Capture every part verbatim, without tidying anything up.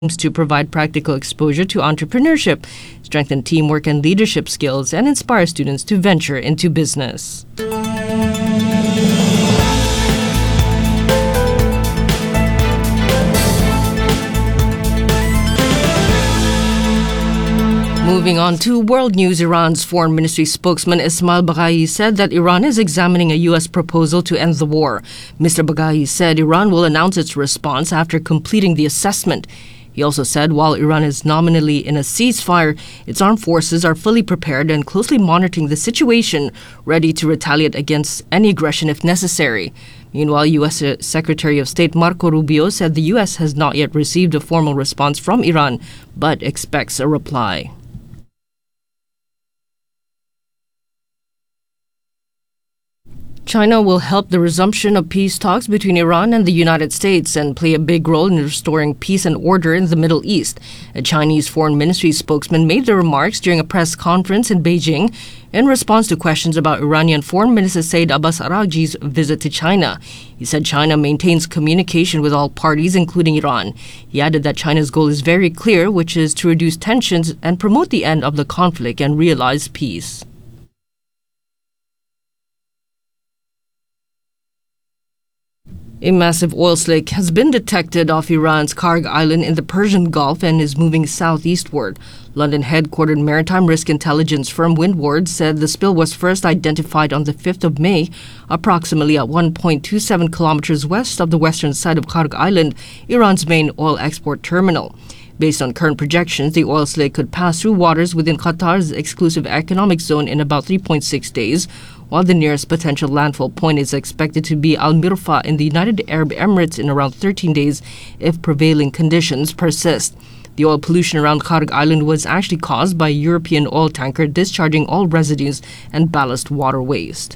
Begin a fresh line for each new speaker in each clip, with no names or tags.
to provide practical exposure to entrepreneurship, strengthen teamwork and leadership skills, and inspire students to venture into business. Moving on to world news, Iran's foreign ministry spokesman Ismail Baghai said that Iran is examining a U S proposal to end the war. Mister Baghai said Iran will announce its response after completing the assessment. He also said while Iran is nominally in a ceasefire, its armed forces are fully prepared and closely monitoring the situation, ready to retaliate against any aggression if necessary. Meanwhile, U S Secretary of State Marco Rubio said the U S has not yet received a formal response from Iran, but expects a reply. China will help the resumption of peace talks between Iran and the United States and play a big role in restoring peace and order in the Middle East. A Chinese foreign ministry spokesman made the remarks during a press conference in Beijing in response to questions about Iranian Foreign Minister Said Abbas Araghchi's visit to China. He said China maintains communication with all parties, including Iran. He added that China's goal is very clear, which is to reduce tensions and promote the end of the conflict and realize peace. A massive oil slick has been detected off Iran's Karg Island in the Persian Gulf and is moving southeastward. London-headquartered maritime risk intelligence firm Windward said the spill was first identified on the fifth of May, approximately at one point two seven kilometers west of the western side of Karg Island, Iran's main oil export terminal. Based on current projections, the oil slick could pass through waters within Qatar's exclusive economic zone in about three point six days, while the nearest potential landfall point is expected to be Al Mirfa in the United Arab Emirates in around thirteen days if prevailing conditions persist. The oil pollution around Karg Island was actually caused by a European oil tanker discharging oil residues and ballast water waste.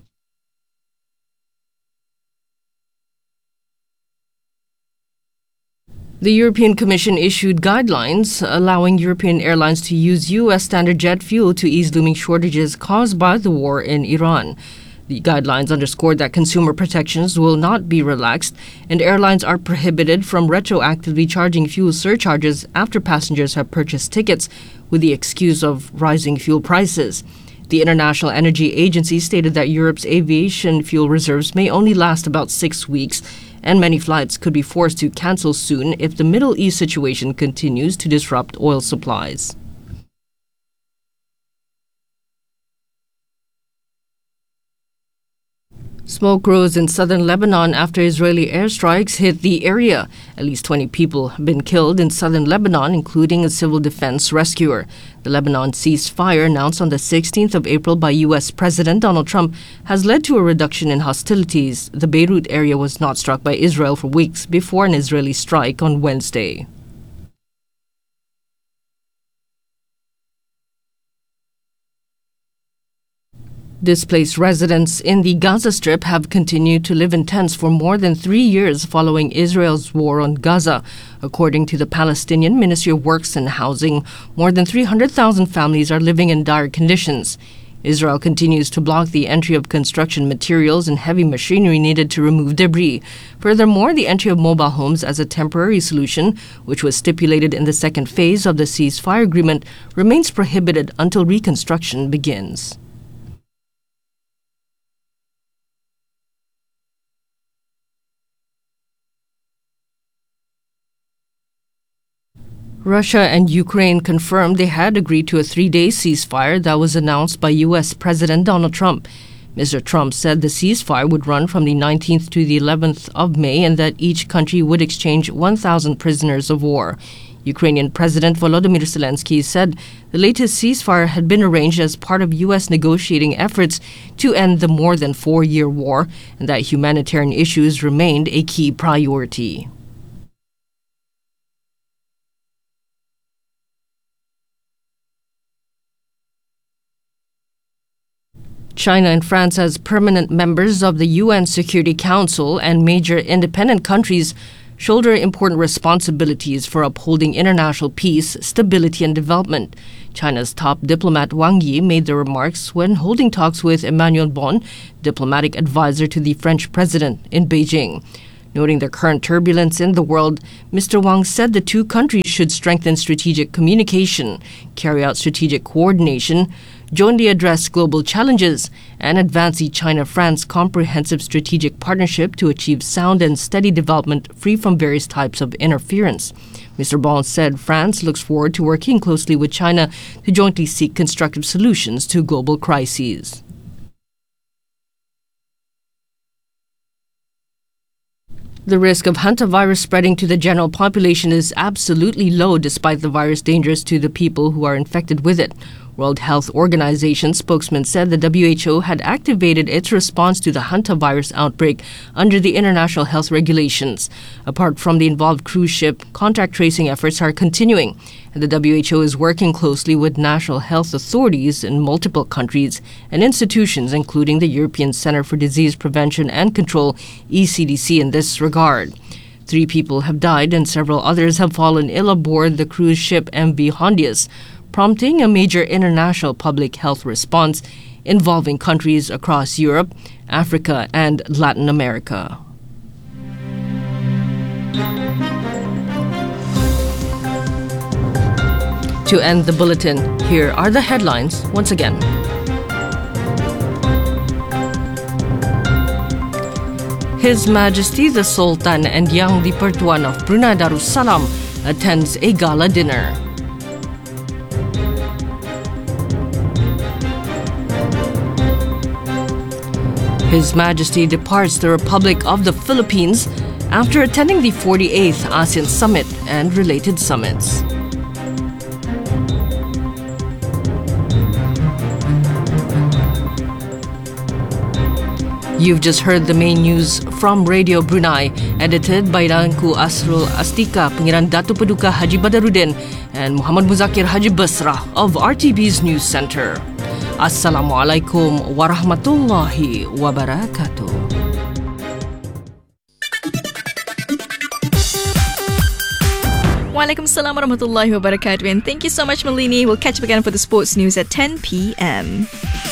The European Commission issued guidelines allowing European airlines to use U S standard jet fuel to ease looming shortages caused by the war in Iran. The guidelines underscored that consumer protections will not be relaxed, and airlines are prohibited from retroactively charging fuel surcharges after passengers have purchased tickets with the excuse of rising fuel prices. The International Energy Agency stated that Europe's aviation fuel reserves may only last about six weeks, and many flights could be forced to cancel soon if the Middle East situation continues to disrupt oil supplies. Smoke rose in southern Lebanon after Israeli airstrikes hit the area. At least twenty people have been killed in southern Lebanon, including a civil defense rescuer. The Lebanon ceasefire, announced on the sixteenth of April by U S President Donald Trump, has led to a reduction in hostilities. The Beirut area was not struck by Israel for weeks before an Israeli strike on Wednesday. Displaced residents in the Gaza Strip have continued to live in tents for more than three years following Israel's war on Gaza. According to the Palestinian Ministry of Works and Housing, more than three hundred thousand families are living in dire conditions. Israel continues to block the entry of construction materials and heavy machinery needed to remove debris. Furthermore, the entry of mobile homes as a temporary solution, which was stipulated in the second phase of the ceasefire agreement, remains prohibited until reconstruction begins. Russia and Ukraine confirmed they had agreed to a three-day ceasefire that was announced by U S President Donald Trump. Mister Trump said the ceasefire would run from the nineteenth to the eleventh of May and that each country would exchange one thousand prisoners of war. Ukrainian President Volodymyr Zelensky said the latest ceasefire had been arranged as part of U S negotiating efforts to end the more than four-year war and that humanitarian issues remained a key priority. China and France, as permanent members of the U N Security Council and major independent countries, shoulder important responsibilities for upholding international peace, stability, and development. China's top diplomat Wang Yi made the remarks when holding talks with Emmanuel Bon, diplomatic advisor to the French president, in Beijing. Noting the current turbulence in the world, Mister Wang said the two countries should strengthen strategic communication, carry out strategic coordination, jointly address global challenges, and advance the China-France comprehensive strategic partnership to achieve sound and steady development free from various types of interference. Mister Bond said France looks forward to working closely with China to jointly seek constructive solutions to global crises. The risk of hantavirus spreading to the general population is absolutely low despite the virus dangerous to the people who are infected with it. World Health Organization spokesman said the W H O had activated its response to the hantavirus outbreak under the international health regulations. Apart from the involved cruise ship, contact tracing efforts are continuing, and the W H O is working closely with national health authorities in multiple countries and institutions, including the European Centre for Disease Prevention and Control, E C D C, in this regard. Three people have died and several others have fallen ill aboard the cruise ship M V Hondius, prompting a major international public health response involving countries across Europe, Africa, and Latin America. To end the bulletin, here are the headlines once again. His Majesty the Sultan and Yang di Pertuan of Brunei Darussalam attends a gala dinner. His Majesty departs the Republic of the Philippines after attending the forty-eighth ASEAN Summit and related summits. You've just heard the main news from Radio Brunei, edited by Danku Asrul Astika, Pengiran Datu Paduka Haji Badaruddin, and Muhammad Muzakir Haji Basra of R T B's News Center. Assalamualaikum warahmatullahi wabarakatuh.
Waalaikumsalam warahmatullahi wabarakatuh, and thank you so much, Malini. We'll catch up again for the sports news at ten p.m.